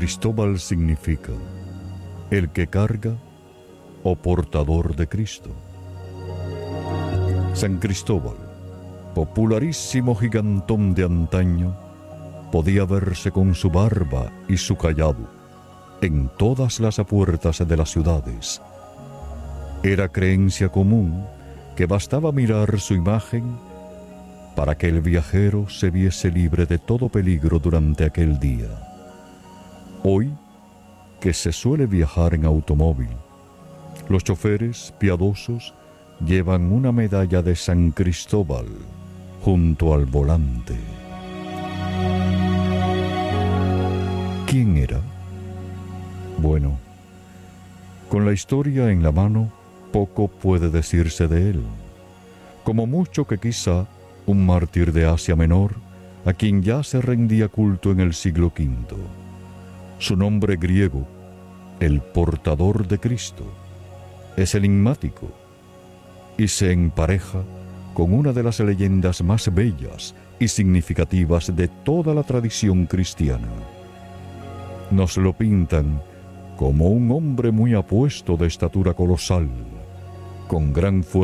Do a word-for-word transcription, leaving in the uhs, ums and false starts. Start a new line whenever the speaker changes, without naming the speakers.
Cristóbal significa el que carga o portador de Cristo. San Cristóbal, popularísimo gigantón de antaño, podía verse con su barba y su cayado en todas las puertas de las ciudades. Era creencia común que bastaba mirar su imagen para que el viajero se viese libre de todo peligro durante aquel día. Hoy, que se suele viajar en automóvil, los choferes piadosos llevan una medalla de San Cristóbal junto al volante. ¿Quién era? Bueno, con la historia en la mano, poco puede decirse de él. Como mucho que quizá un mártir de Asia Menor, a quien ya se rendía culto en el siglo quinto. Su nombre griego, el portador de Cristo, es enigmático y se empareja con una de las leyendas más bellas y significativas de toda la tradición cristiana. Nos lo pintan como un hombre muy apuesto de estatura colosal, con gran fuerza